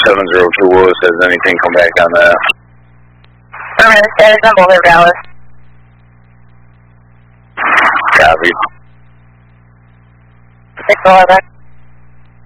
702 Willis, has anything come back on that? Affirmative, status on Boulder, Dallas. Copy. 611.